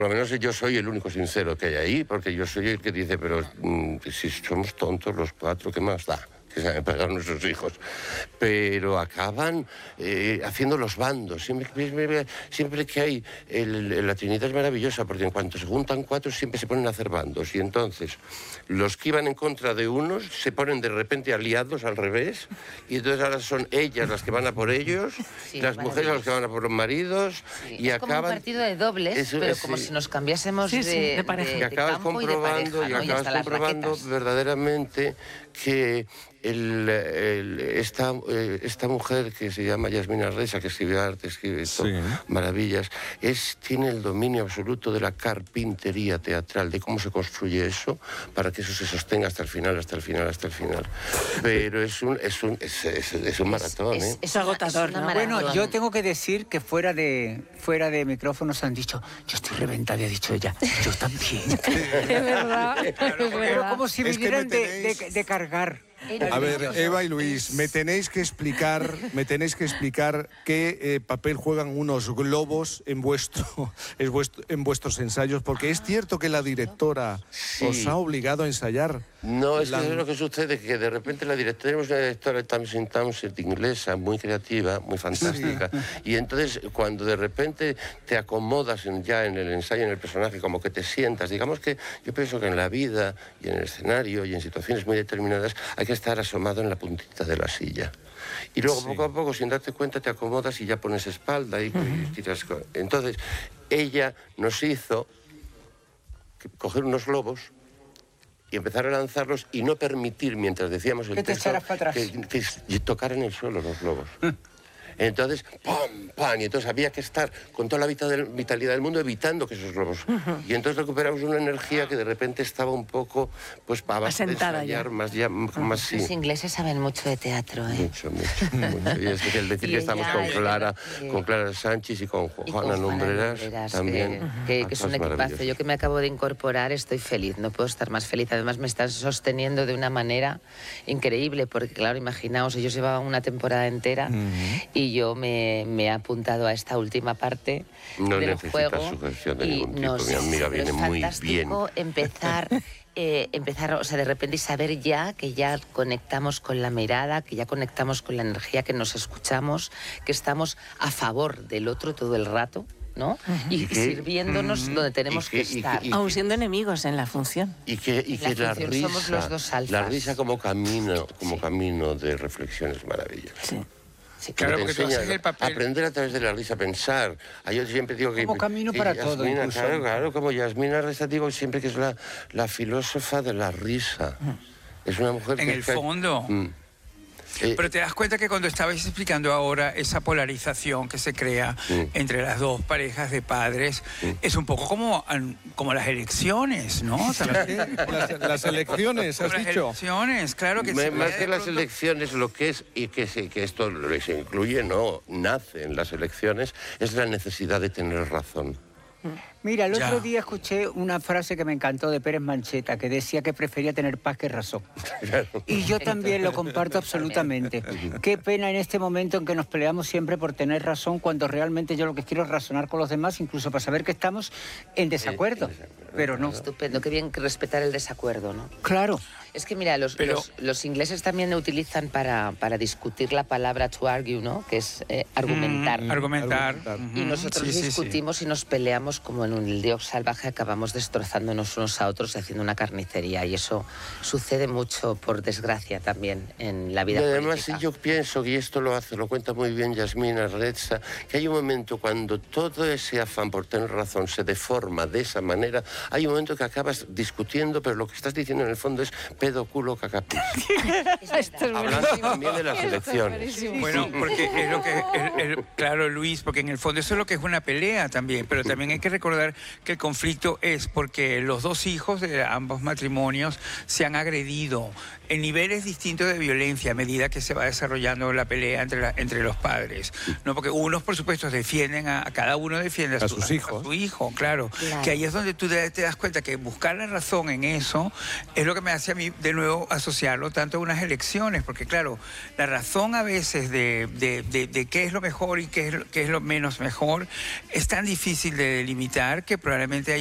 Por lo menos yo soy el único sincero que hay ahí, porque yo soy el que dice, pero si somos tontos los cuatro, ¿qué más da? Que saben pagar nuestros hijos, pero acaban haciendo los bandos. Siempre que hay... la Trinidad es maravillosa, porque en cuanto se juntan cuatro siempre se ponen a hacer bandos, y entonces los que iban en contra de unos se ponen de repente aliados al revés, y entonces ahora son ellas las que van a por ellos, sí, las mujeres las que van a por los maridos, sí, y es acaban... como un partido de dobles, pero como si nos cambiásemos de pareja. Y acabas comprobando, y acabas comprobando verdaderamente que esta mujer que se llama Yasmina Reza, que escribe arte, escribe maravillas, tiene el dominio absoluto de la carpintería teatral, de cómo se construye eso, para que eso se sostenga hasta el final, hasta el final, hasta el final. Pero es un maratón, ¿eh? Es agotador, ¿no? Bueno, yo tengo que decir que fuera de micrófonos han dicho, yo estoy reventada, y ha dicho ella, yo también. Es verdad. Pero como si vinieran de cargar. A ver, Eva y Luis, me tenéis que explicar qué papel juegan unos globos en vuestros ensayos, porque es cierto que la directora os ha obligado a ensayar. No, es que es lo que sucede, que de repente tenemos una directora Tamsin Townsend inglesa, muy creativa, muy fantástica, y entonces cuando de repente te acomodas ya en el ensayo, en el personaje, como que te sientas, digamos que yo pienso que en la vida y en el escenario y en situaciones muy determinadas hay que estar asomado en la puntita de la silla. Y luego poco a poco, sin darte cuenta, te acomodas y ya pones espalda y tiras. Entonces, ella nos hizo coger unos globos y empezar a lanzarlos y no permitir, mientras decíamos el texto, que tocaran el suelo los globos. Entonces, ¡pam, pam! Y entonces había que estar con toda la vitalidad del mundo evitando que esos globos... Y entonces recuperamos una energía que de repente estaba un poco, pues, para asentada ensayar, más sí. Los ingleses saben mucho de teatro, ¿eh? Mucho. Y es que el decir que estamos con Clara Sánchez y con Juana Lumbreras también. Que es un equipazo. Yo que me acabo de incorporar estoy feliz, no puedo estar más feliz. Además me están sosteniendo de una manera increíble, porque claro, imaginaos, ellos llevaban una temporada entera y yo me he apuntado a esta última parte del juego. No necesitas sujeción de ningún tipo, mi amiga viene muy bien. Es fantástico empezar, o sea, de repente y saber ya que ya conectamos con la mirada, que ya conectamos con la energía, que nos escuchamos, que estamos a favor del otro todo el rato, ¿no? Y sirviéndonos donde tenemos que estar. Aún siendo enemigos en la función. Y que la risa, somos los dos alfas. La risa como camino de reflexión es maravillosa. Sí. Sí, claro, porque tú haces el papel... Aprender a través de la risa a pensar. Yo siempre digo que... Como camino para todo, incluso. Claro, como Yasmina Reza, digo siempre que es la filósofa de la risa. Es una mujer en el fondo. Pero te das cuenta que cuando estabais explicando ahora esa polarización que se crea entre las dos parejas de padres, es un poco como las elecciones, ¿no? Las elecciones, has dicho. Las elecciones, claro que sí. Más que las elecciones, lo que es, y que esto se incluye, no nace en las elecciones, es la necesidad de tener razón. Mira, el otro día escuché una frase que me encantó de Pérez Mancheta, que decía que prefería tener paz que razón. Y yo también lo comparto absolutamente. Qué pena en este momento en que nos peleamos siempre por tener razón, cuando realmente yo lo que quiero es razonar con los demás, incluso para saber que estamos en desacuerdo. Pero no. Estupendo, qué bien respetar el desacuerdo, ¿no? Claro. Es que mira, los ingleses también utilizan para discutir la palabra to argue, ¿no? Que es argumentar. Argumentar. Y nosotros discutimos y nos peleamos como en un lío salvaje, acabamos destrozándonos unos a otros y haciendo una carnicería. Y eso sucede mucho, por desgracia, también en la vida política. Y además yo pienso, y esto lo cuenta muy bien Yasmina Reza, que hay un momento cuando todo ese afán por tener razón se deforma de esa manera, hay un momento que acabas discutiendo, pero lo que estás diciendo en el fondo es pedo, culo, cacapis. Hablando también de las elecciones. Bueno, porque es lo que... claro, Luis, porque en el fondo eso es lo que es una pelea también, pero también hay que recordar que el conflicto es porque los dos hijos de ambos matrimonios se han agredido. en niveles distintos de violencia a medida que se va desarrollando la pelea entre los padres, ¿no? Porque unos, por supuesto, defienden cada uno defiende a sus hijos. A su hijo, claro. Que ahí es donde tú te das cuenta que buscar la razón en eso es lo que me hace a mí, de nuevo, asociarlo tanto a unas elecciones, porque, claro, la razón a veces de qué es lo mejor y qué es lo menos mejor es tan difícil de delimitar que probablemente hay